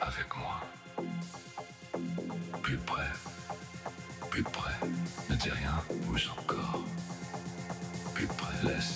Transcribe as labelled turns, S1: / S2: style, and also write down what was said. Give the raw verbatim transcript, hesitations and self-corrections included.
S1: avec moi. Plus près, plus près, ne dis rien, bouge encore. Plus près, laisse